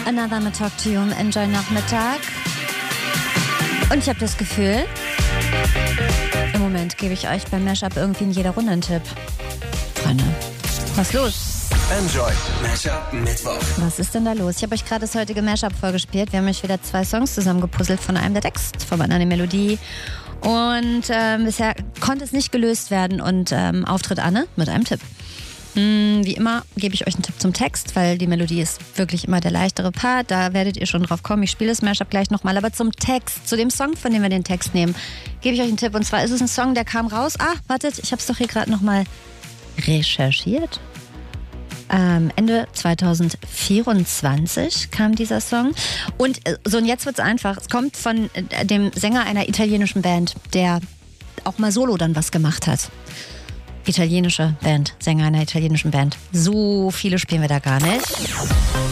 Another mit Talk to You im Enjoy Nachmittag. Und ich habe das Gefühl, im Moment gebe ich euch beim Mashup irgendwie in jeder Runde einen Tipp. Freunde, was ist los? Enjoy Mashup Mittwoch. Was ist denn da los? Ich habe euch gerade das heutige Mashup vorgespielt. Wir haben euch wieder 2 Songs zusammengepuzzelt, von einem der Text, vom anderen die Melodie. Und bisher konnte es nicht gelöst werden. Und Auftritt Anne mit einem Tipp. Wie immer gebe ich euch einen Tipp zum Text, weil die Melodie ist wirklich immer der leichtere Part. Da werdet ihr schon drauf kommen. Ich spiele das Mashup gleich nochmal. Aber zum Text, zu dem Song, von dem wir den Text nehmen, gebe ich euch einen Tipp. Und zwar ist es ein Song, der kam raus. Wartet, ich habe es doch hier gerade nochmal recherchiert. Ende 2024 kam dieser Song. Und so, und jetzt wird's einfach. Es kommt von dem Sänger einer italienischen Band, der auch mal solo dann was gemacht hat. Italienische Band, Sänger einer italienischen Band. So viele spielen wir da gar nicht.